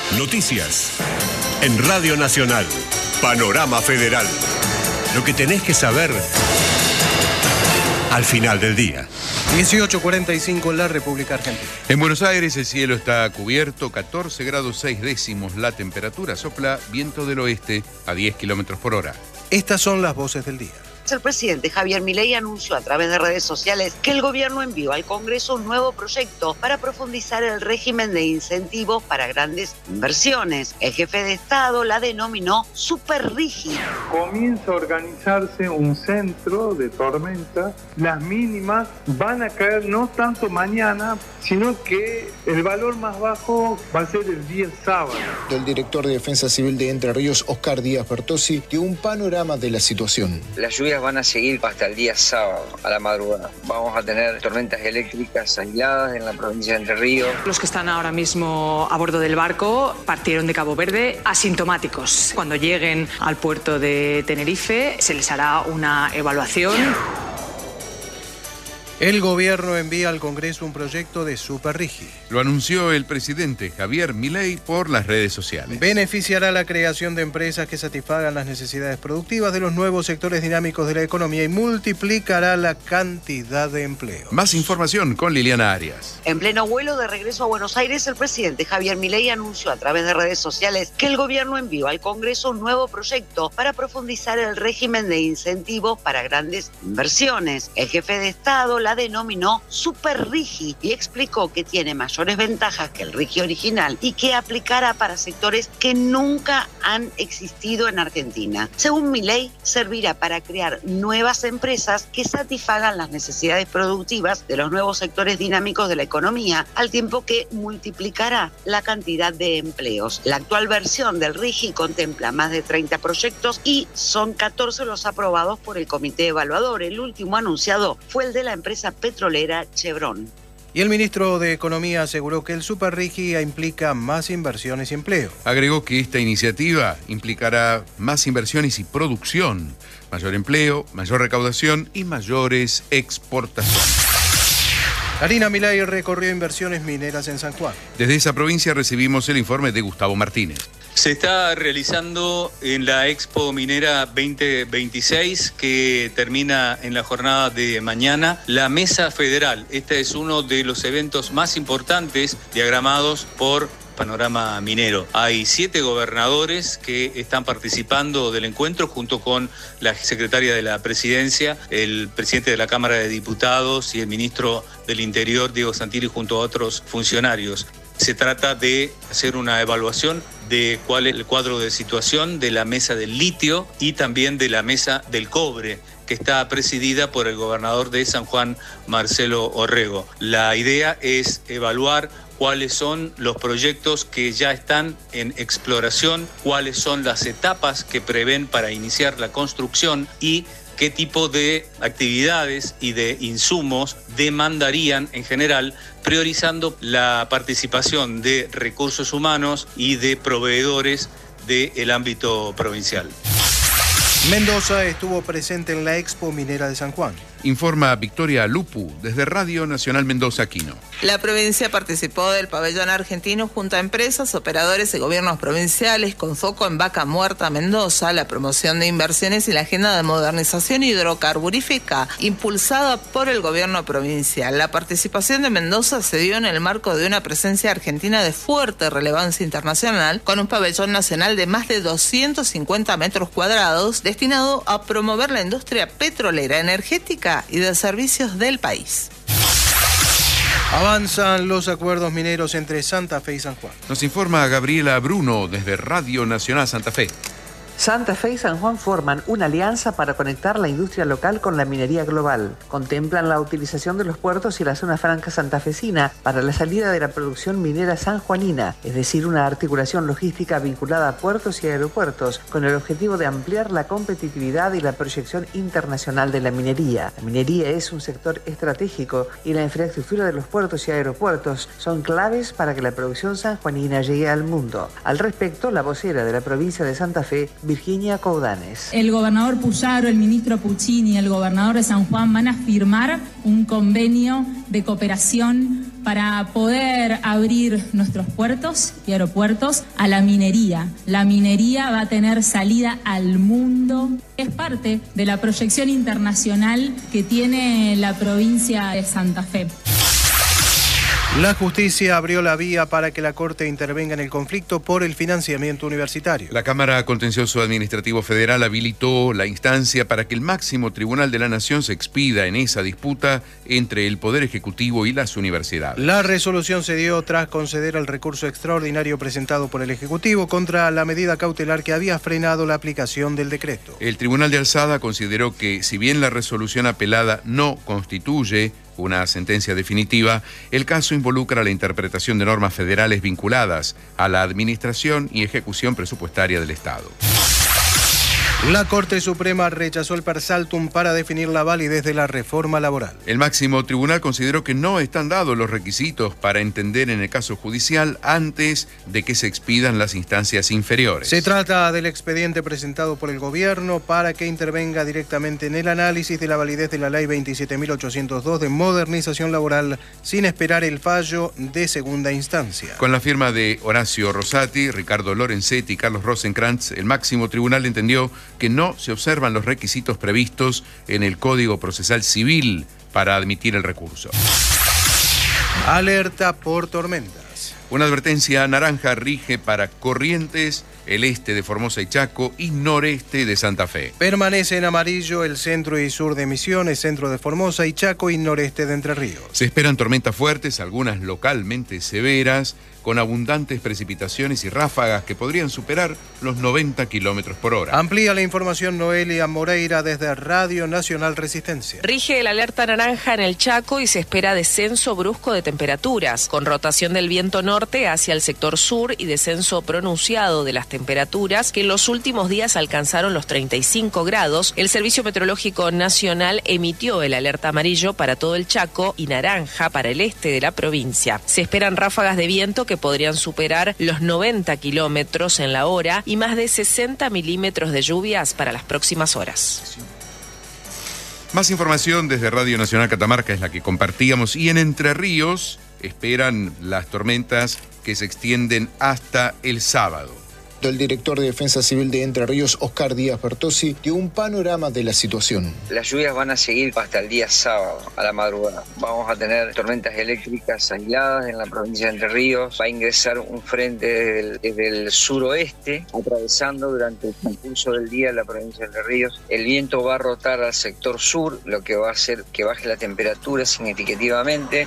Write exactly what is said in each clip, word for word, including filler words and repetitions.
Noticias. En Radio Nacional. Panorama Federal. Lo que tenés que saber al final del día. dieciocho cuarenta y cinco en la República Argentina. En Buenos Aires el cielo está cubierto, catorce grados seis décimos la temperatura, sopla viento del oeste a diez kilómetros por hora. Estas son las voces del día. El presidente Javier Milei anunció a través de redes sociales que el gobierno envió al Congreso un nuevo proyecto para profundizar el régimen de incentivos para grandes inversiones. El jefe de Estado la denominó súper rígida. Comienza a organizarse un centro de tormenta. Las mínimas van a caer no tanto mañana, sino que el valor más bajo va a ser el día sábado. El director de Defensa Civil de Entre Ríos, Oscar Díaz Bertossi, dio un panorama de la situación. Las lluvias van a seguir hasta el día sábado, a la madrugada. Vamos a tener tormentas eléctricas aisladas en la provincia de Entre Ríos. Los que están ahora mismo a bordo del barco partieron de Cabo Verde asintomáticos. Cuando lleguen al puerto de Tenerife se les hará una evaluación. El gobierno envía al Congreso un proyecto de superrígida. Lo anunció el presidente Javier Milei por las redes sociales. Beneficiará la creación de empresas que satisfagan las necesidades productivas de los nuevos sectores dinámicos de la economía y multiplicará la cantidad de empleo. Más información con Liliana Arias. En pleno vuelo de regreso a Buenos Aires, el presidente Javier Milei anunció a través de redes sociales que el gobierno envió al Congreso un nuevo proyecto para profundizar el régimen de incentivos para grandes inversiones. El jefe de Estado la denominó super RIGI y explicó que tiene mayores ventajas que el RIGI original y que aplicará para sectores que nunca han existido en Argentina. Según Milei, servirá para crear nuevas empresas que satisfagan las necesidades productivas de los nuevos sectores dinámicos de la economía, al tiempo que multiplicará la cantidad de empleos. La actual versión del RIGI contempla más de treinta proyectos y son catorce los aprobados por el comité evaluador. El último anunciado fue el de la empresa petrolera Chevron. Y el ministro de Economía aseguró que el superrígida implica más inversiones y empleo. Agregó que esta iniciativa implicará más inversiones y producción, mayor empleo, mayor recaudación y mayores exportaciones. Karina Milei recorrió inversiones mineras en San Juan. Desde esa provincia recibimos el informe de Gustavo Martínez. Se está realizando en la Expo Minera veinte veintiséis, que termina en la jornada de mañana, la Mesa Federal. Este es uno de los eventos más importantes diagramados por Panorama Minero. Hay siete gobernadores que están participando del encuentro junto con la secretaria de la Presidencia, el presidente de la Cámara de Diputados y el ministro del Interior, Diego Santilli, junto a otros funcionarios. Se trata de hacer una evaluación de cuál es el cuadro de situación de la mesa del litio y también de la mesa del cobre, que está presidida por el gobernador de San Juan, Marcelo Orrego. La idea es evaluar cuáles son los proyectos que ya están en exploración, cuáles son las etapas que prevén para iniciar la construcción y qué tipo de actividades y de insumos demandarían en general, priorizando la participación de recursos humanos y de proveedores del ámbito provincial. Mendoza estuvo presente en la Expo Minera de San Juan. Informa Victoria Lupu desde Radio Nacional Mendoza Quino. La provincia participó del pabellón argentino junto a empresas, operadores y gobiernos provinciales con foco en Vaca Muerta, Mendoza, la promoción de inversiones y la agenda de modernización hidrocarburífica impulsada por el gobierno provincial. La participación de Mendoza se dio en el marco de una presencia argentina de fuerte relevancia internacional con un pabellón nacional de más de doscientos cincuenta metros cuadrados destinado a promover la industria petrolera, energética y de servicios del país. Avanzan los acuerdos mineros entre Santa Fe y San Juan. Nos informa Gabriela Bruno desde Radio Nacional Santa Fe. Santa Fe y San Juan forman una alianza para conectar la industria local con la minería global. Contemplan la utilización de los puertos y la zona franca santafesina para la salida de la producción minera sanjuanina, es decir, una articulación logística vinculada a puertos y aeropuertos, con el objetivo de ampliar la competitividad y la proyección internacional de la minería. La minería es un sector estratégico y la infraestructura de los puertos y aeropuertos son claves para que la producción sanjuanina llegue al mundo. Al respecto, la vocera de la provincia de Santa Fe, Virginia Coudanes. El gobernador Puyaro, el ministro Puccini y el gobernador de San Juan van a firmar un convenio de cooperación para poder abrir nuestros puertos y aeropuertos a la minería. La minería va a tener salida al mundo. Es parte de la proyección internacional que tiene la provincia de Santa Fe. La justicia abrió la vía para que la Corte intervenga en el conflicto por el financiamiento universitario. La Cámara Contencioso Administrativo Federal habilitó la instancia para que el máximo tribunal de la Nación se expida en esa disputa entre el Poder Ejecutivo y las universidades. La resolución se dio tras conceder el recurso extraordinario presentado por el Ejecutivo contra la medida cautelar que había frenado la aplicación del decreto. El Tribunal de Alzada consideró que, si bien la resolución apelada no constituye una sentencia definitiva, el caso involucra la interpretación de normas federales vinculadas a la administración y ejecución presupuestaria del Estado. La Corte Suprema rechazó el per saltum para definir la validez de la reforma laboral. El máximo tribunal consideró que no están dados los requisitos para entender en el caso judicial antes de que se expidan las instancias inferiores. Se trata del expediente presentado por el gobierno para que intervenga directamente en el análisis de la validez de la Ley veintisiete mil ochocientos dos de modernización laboral sin esperar el fallo de segunda instancia. Con la firma de Horacio Rosati, Ricardo Lorenzetti y Carlos Rosenkrantz, el máximo tribunal entendió que no se observan los requisitos previstos en el Código Procesal Civil para admitir el recurso. Alerta por tormentas. Una advertencia naranja rige para Corrientes, el este de Formosa y Chaco y noreste de Santa Fe. Permanece en amarillo el centro y sur de Misiones, centro de Formosa y Chaco y noreste de Entre Ríos. Se esperan tormentas fuertes, algunas localmente severas, con abundantes precipitaciones y ráfagas que podrían superar los noventa kilómetros por hora. Amplía la información Noelia Moreira desde Radio Nacional Resistencia. Rige el alerta naranja en el Chaco y se espera descenso brusco de temperaturas, con rotación del viento norte hacia el sector sur y descenso pronunciado de las temperaturas que en los últimos días alcanzaron los treinta y cinco grados. El Servicio Meteorológico Nacional emitió el alerta amarillo para todo el Chaco y naranja para el este de la provincia. Se esperan ráfagas de viento que podrían superar los noventa kilómetros en la hora y más de sesenta milímetros de lluvias para las próximas horas. Más información desde Radio Nacional Catamarca es la que compartíamos, y en Entre Ríos esperan las tormentas que se extienden hasta el sábado. El director de Defensa Civil de Entre Ríos, Oscar Díaz Bertossi, dio un panorama de la situación. Las lluvias van a seguir hasta el día sábado, a la madrugada. Vamos a tener tormentas eléctricas aisladas en la provincia de Entre Ríos. Va a ingresar un frente desde el, desde el suroeste, atravesando durante el transcurso del día la provincia de Entre Ríos. El viento va a rotar al sector sur, lo que va a hacer que baje la temperatura significativamente.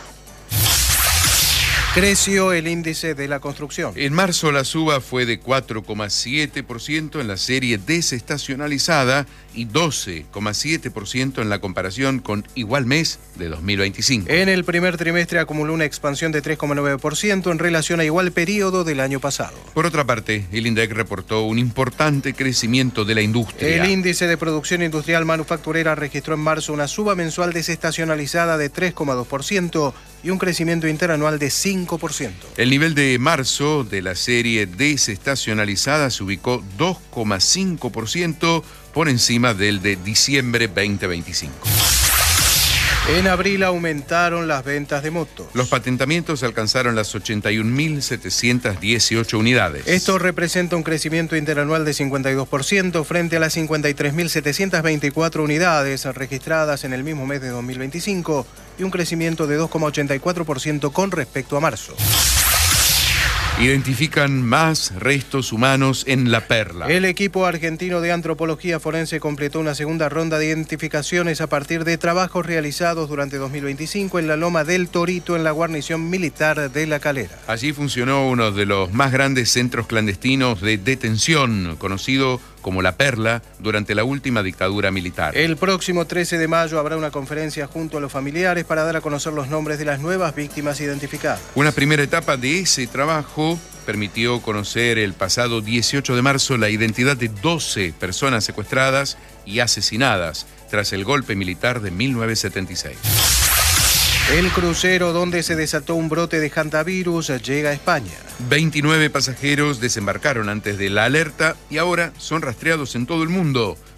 Creció el índice de la construcción. En marzo la suba fue de cuatro coma siete por ciento en la serie desestacionalizada y doce coma siete por ciento en la comparación con igual mes de dos mil veinticinco. En el primer trimestre acumuló una expansión de tres coma nueve por ciento en relación a igual periodo del año pasado. Por otra parte, el INDEC reportó un importante crecimiento de la industria. El índice de producción industrial manufacturera registró en marzo una suba mensual desestacionalizada de tres coma dos por ciento y un crecimiento interanual de cinco por ciento. El nivel de marzo de la serie desestacionalizada se ubicó dos coma cinco por ciento por encima del de diciembre veinte veinticinco. En abril aumentaron las ventas de motos. Los patentamientos alcanzaron las ochenta y un mil setecientas dieciocho unidades. Esto representa un crecimiento interanual de cincuenta y dos por ciento frente a las cincuenta y tres mil setecientas veinticuatro unidades registradas en el mismo mes de dos mil veinticinco y un crecimiento de dos coma ochenta y cuatro por ciento con respecto a marzo. Identifican más restos humanos en La Perla. El equipo argentino de antropología forense completó una segunda ronda de identificaciones a partir de trabajos realizados durante dos mil veinticinco en la Loma del Torito, en la guarnición militar de La Calera. Allí funcionó uno de los más grandes centros clandestinos de detención, conocido como La Perla, durante la última dictadura militar. El próximo trece de mayo habrá una conferencia junto a los familiares para dar a conocer los nombres de las nuevas víctimas identificadas. Una primera etapa de ese trabajo permitió conocer el pasado dieciocho de marzo la identidad de doce personas secuestradas y asesinadas tras el golpe militar de mil novecientos setenta y seis. El crucero donde se desató un brote de hantavirus llega a España. veintinueve pasajeros desembarcaron antes de la alerta y ahora son rastreados en todo el mundo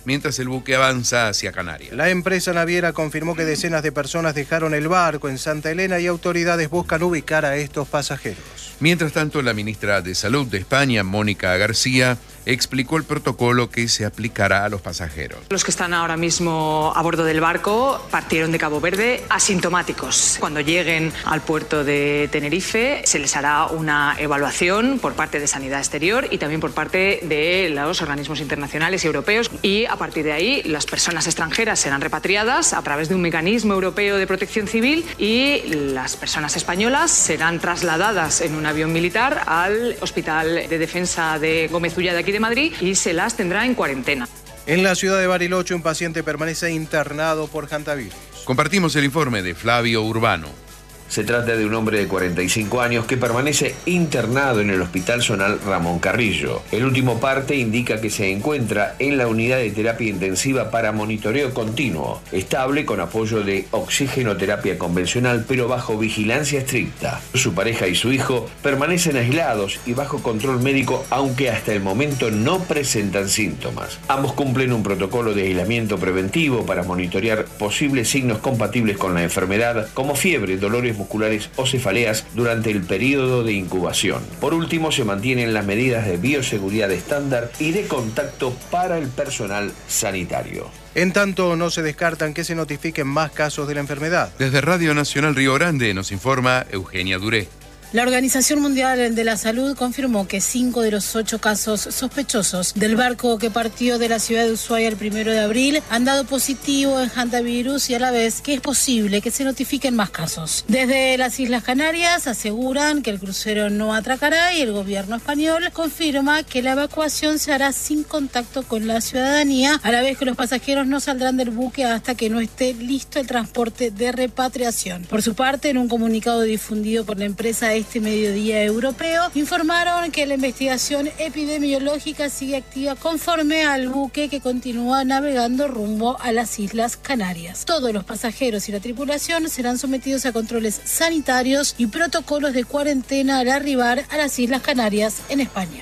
mientras el buque avanza hacia Canarias. La empresa naviera confirmó que decenas de personas dejaron el barco en Santa Elena y autoridades buscan ubicar a estos pasajeros. Mientras tanto, la ministra de Salud de España, Mónica García, explicó el protocolo que se aplicará a los pasajeros. Los que están ahora mismo a bordo del barco partieron de Cabo Verde asintomáticos. Cuando lleguen al puerto de Tenerife se les hará una evaluación por parte de Sanidad Exterior y también por parte de los organismos internacionales y europeos, y a partir de ahí las personas extranjeras serán repatriadas a través de un mecanismo europeo de protección civil y las personas españolas serán trasladadas en un avión militar al Hospital de Defensa de Gómez Ulla de aquí de Madrid y se las tendrá en cuarentena. En la ciudad de Bariloche, un paciente permanece internado por hantavirus. Compartimos el informe de Flavio Urbano. Se trata de un hombre de cuarenta y cinco años que permanece internado en el Hospital Zonal Ramón Carrillo. El último parte indica que se encuentra en la unidad de terapia intensiva para monitoreo continuo, estable con apoyo de oxigenoterapia convencional pero bajo vigilancia estricta. Su pareja y su hijo permanecen aislados y bajo control médico, aunque hasta el momento no presentan síntomas. Ambos cumplen un protocolo de aislamiento preventivo para monitorear posibles signos compatibles con la enfermedad, como fiebre, dolores musculares o cefaleas durante el periodo de incubación. Por último, se mantienen las medidas de bioseguridad estándar y de contacto para el personal sanitario. En tanto, no se descartan que se notifiquen más casos de la enfermedad. Desde Radio Nacional Río Grande nos informa Eugenia Duré. La Organización Mundial de la Salud confirmó que cinco de los ocho casos sospechosos del barco que partió de la ciudad de Ushuaia el primero de abril han dado positivo en hantavirus y a la vez que es posible que se notifiquen más casos. Desde las Islas Canarias aseguran que el crucero no atracará y el gobierno español confirma que la evacuación se hará sin contacto con la ciudadanía, a la vez que los pasajeros no saldrán del buque hasta que no esté listo el transporte de repatriación. Por su parte, en un comunicado difundido por la empresa este mediodía europeo, informaron que la investigación epidemiológica sigue activa conforme al buque que continúa navegando rumbo a las Islas Canarias. Todos los pasajeros y la tripulación serán sometidos a controles sanitarios y protocolos de cuarentena al arribar a las Islas Canarias en España.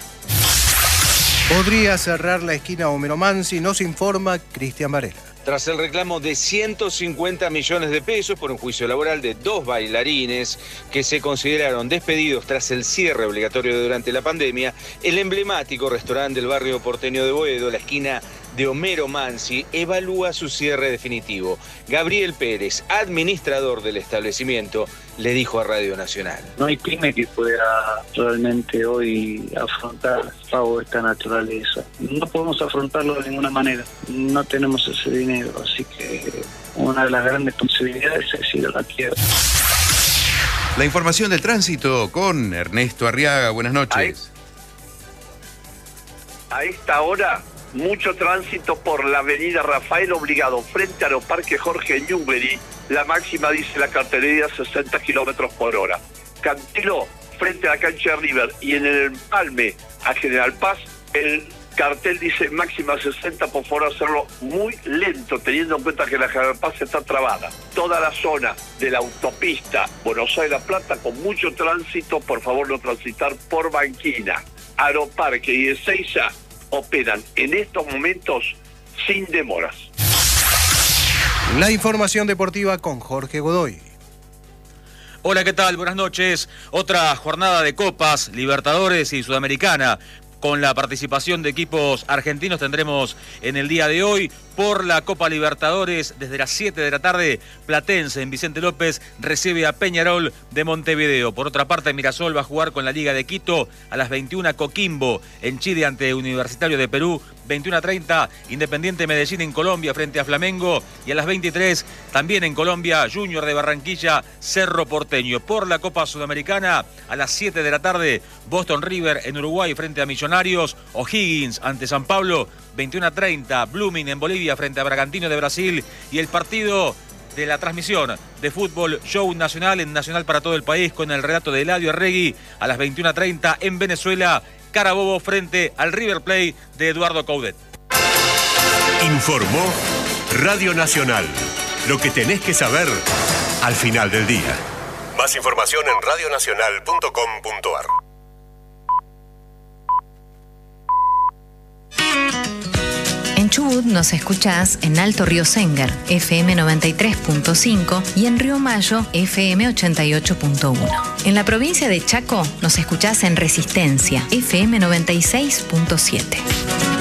Podría cerrar la esquina Homero Mansi, nos informa Cristian Varela. Tras el reclamo de ciento cincuenta millones de pesos por un juicio laboral de dos bailarines que se consideraron despedidos tras el cierre obligatorio durante la pandemia, el emblemático restaurante del barrio porteño de Boedo, la esquina de Homero Mansi, evalúa su cierre definitivo. Gabriel Pérez, administrador del establecimiento, le dijo a Radio Nacional. No hay pyme que pueda realmente hoy afrontar pago de esta naturaleza. No podemos afrontarlo de ninguna manera. No tenemos ese dinero, así que una de las grandes posibilidades es ir a la quiebra. La información del tránsito con Ernesto Arriaga. Buenas noches. A esta hora, mucho tránsito por la avenida Rafael Obligado, frente a Aeroparque Jorge Newbery. La máxima, dice la cartelería, sesenta kilómetros por hora. Cantilo, frente a la cancha de River. Y en el empalme a General Paz, el cartel dice máxima sesenta, por favor hacerlo muy lento, teniendo en cuenta que la General Paz está trabada. Toda la zona de la autopista Buenos Aires-La Plata con mucho tránsito, por favor no transitar por Banquina. Aeroparque y Ezeiza operan en estos momentos sin demoras. La información deportiva con Jorge Godoy. Hola, ¿qué tal? Buenas noches. Otra jornada de Copas, Libertadores y Sudamericana. Con la participación de equipos argentinos tendremos en el día de hoy por la Copa Libertadores desde las siete de la tarde. Platense en Vicente López recibe a Peñarol de Montevideo. Por otra parte, Mirasol va a jugar con la Liga de Quito a las veintiuna. Coquimbo en Chile ante Universitario de Perú. veintiuno a treinta, Independiente Medellín en Colombia frente a Flamengo. Y a las veintitrés, también en Colombia, Junior de Barranquilla, Cerro Porteño. Por la Copa Sudamericana, a las siete de la tarde, Boston River en Uruguay frente a Millonarios. O'Higgins ante San Pablo, veintiuno a treinta, Blooming en Bolivia frente a Bragantino de Brasil. Y el partido de la transmisión de fútbol Show Nacional en Nacional para todo el país con el relato de Eladio Arregui a las veintiuno a treinta en Venezuela. Carabobo frente al River Plate de Eduardo Coudet. Informó Radio Nacional. Lo que tenés que saber al final del día. Más información en radio nacional punto com punto a r. En Chubut nos escuchás en Alto Río Sénger, F M noventa y tres punto cinco y en Río Mayo, F M ochenta y ocho punto uno. En la provincia de Chaco nos escuchás en Resistencia, F M noventa y seis punto siete.